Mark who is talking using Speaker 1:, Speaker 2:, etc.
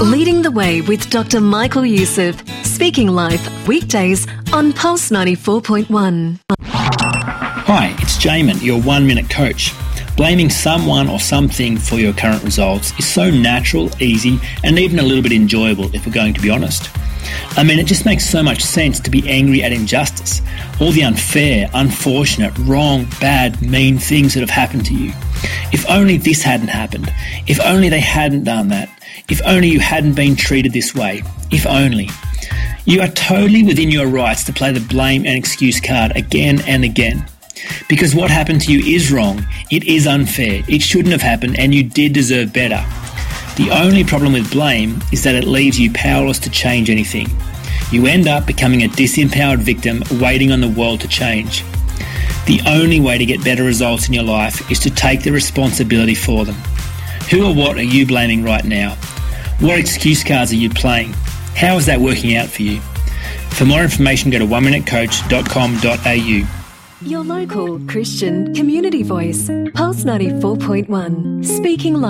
Speaker 1: Leading the Way with Dr. Michael Youssef. Speaking Life, weekdays on Pulse 94.1.
Speaker 2: Hi, it's Jamin, your 1 Minute Coach. Blaming someone or something for your current results is so natural, easy, and even a little bit enjoyable if we're going to be honest. I mean, it just makes so much sense to be angry at injustice, all the unfair, unfortunate, wrong, bad, mean things that have happened to you. If only this hadn't happened. If only they hadn't done that. If only you hadn't been treated this way. If only. You are totally within your rights to play the blame and excuse card again and again. Because what happened to you is wrong, it is unfair, it shouldn't have happened, and you did deserve better. The only problem with blame is that it leaves you powerless to change anything. You end up becoming a disempowered victim waiting on the world to change. The only way to get better results in your life is to take the responsibility for them. Who or what are you blaming right now? What excuse cards are you playing? How is that working out for you? For more information, go to oneminutecoach.com.au.
Speaker 1: Your local Christian community voice, Pulse 94.1. Speaking Life.